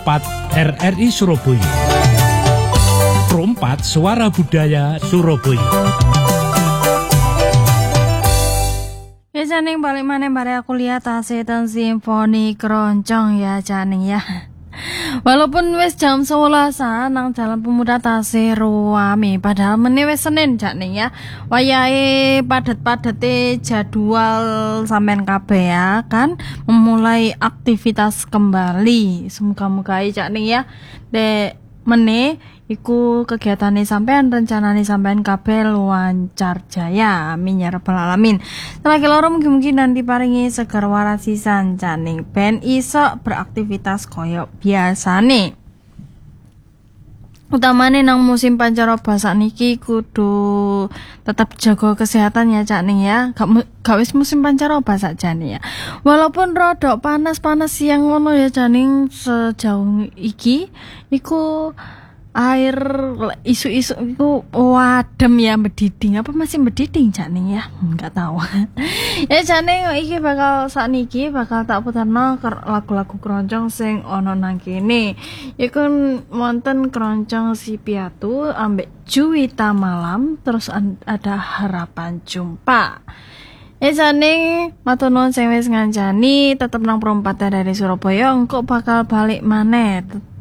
Pro4 RRI Surabaya. Pro4 Suara Budaya Surabaya. Ya Janing, balik mana bare aku lihat Asetan Simfoni Keroncong ya Janing ya. Walaupun wis jam 11 nang Jalan Pemuda tasih ruame, padahal meneh wis Senin Janing ya. Wayahe padet-padete jadwal sampean kabeh ya kan memulai aktivitas kembali. Semoga-moga Janing ya. Dek meneh iku kegiatane sampean, rencanane sampean kabeh lancar jaya. Amin ya rabbal alamin. Selagi loro mungkin nanti paringi seger waras sisan Janing ben iso beraktivitas koyo biasane. Utamane nang musim pancaroba sakniki kudu tetap jaga kesehatan ya Janing ya. Gak wis musim pancaroba sakjane ya. Walaupun rodok panas-panas siang ngono ya Janing, sejauh iki iku air isu-isu itu wadem ya, mendiding apa masih mendiding Janing ya, nggak tahu. Ya Janing iki bakal sakniki bakal tak putarno lagu-lagu keroncong sing ono nang kene. Iku wonten keroncong Si Piatu ambek Juwita Malam, terus ada Harapan Jumpa. Ya Janing matur nuwun sing wis ngancani tetep nang Pro4 dari Surabaya, engko bakal balik maneh.